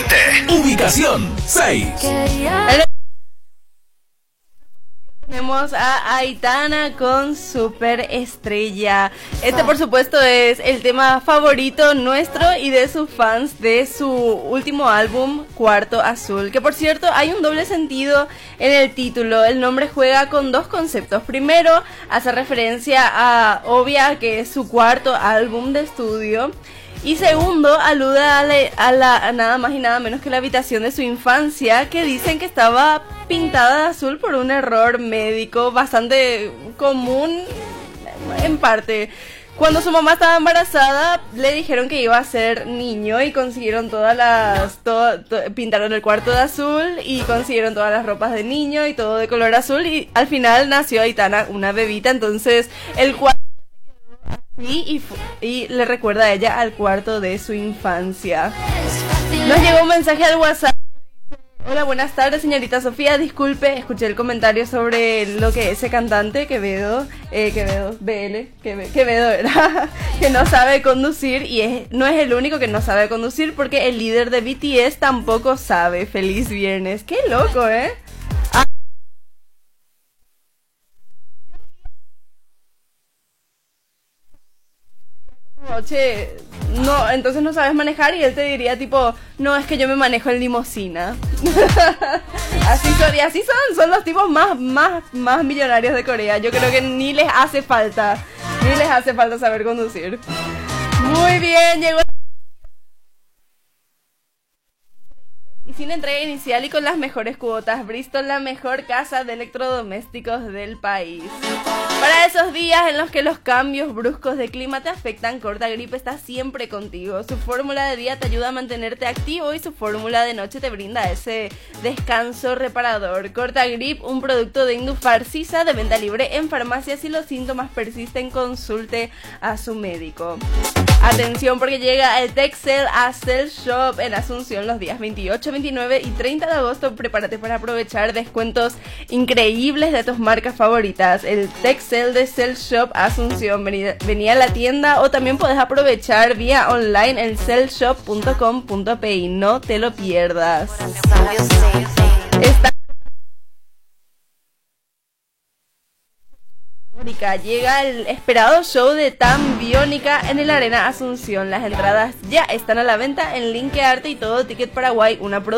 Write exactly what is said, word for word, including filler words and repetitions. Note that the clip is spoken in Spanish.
siete. Ubicación seis. Tenemos a Aitana con Superestrella. Este, por supuesto, es el tema favorito nuestro y de sus fans de su último álbum, Cuarto Azul. Que, por cierto, hay un doble sentido en el título. El nombre juega con dos conceptos. Primero, hace referencia a Obvia, que es su cuarto álbum de estudio. Y segundo, aluda a, la, a, la, a nada más y nada menos que la habitación de su infancia, que dicen que estaba pintada de azul por un error médico bastante común en parte. Cuando su mamá estaba embarazada, le dijeron que iba a ser niño y consiguieron todas las... Todo, to, pintaron el cuarto de azul y consiguieron todas las ropas de niño y todo de color azul, y al final nació Aitana, una bebita. Entonces el cuarto Y, y, y le recuerda a ella al cuarto de su infancia. Nos llegó un mensaje al WhatsApp. Hola, buenas tardes, señorita Sofía. Disculpe, escuché el comentario sobre lo que ese cantante, Quevedo, eh, Quevedo, B L, Quevedo, Quevedo era, que no sabe conducir. Y es, no es el único que no sabe conducir, porque el líder de B T S tampoco sabe. Feliz viernes. Qué loco, ¿eh? Che, no, entonces no sabes manejar, y él te diría tipo, no, es que yo me manejo en limusina. Así son, y así son, son los tipos más, más, más millonarios de Corea. Yo creo que ni les hace falta, ni les hace falta saber conducir. Muy bien, llegó. Y sin entrega inicial y con las mejores cuotas, Bristol, la mejor casa de electrodomésticos del país. Para esos días en los que los cambios bruscos de clima te afectan, Cortagrip está siempre contigo. Su fórmula de día te ayuda a mantenerte activo y su fórmula de noche te brinda ese descanso reparador. Cortagrip, un producto de Indufarcisa, de venta libre en farmacias. Si los síntomas persisten, consulte a su médico. Atención, porque llega el Texel a Cell Shop en Asunción los días veintiocho, veintinueve y treinta de agosto. Prepárate para aprovechar descuentos increíbles de tus marcas favoritas. El Texel de Cell Shop Asunción. Vení, vení a la tienda, o también puedes aprovechar vía online en cell shop punto com punto pi. No te lo pierdas. Está Llega el esperado show de Tan Biónica en el Arena Asunción. Las entradas ya están a la venta en Linkearte y Todo Ticket Paraguay, una producción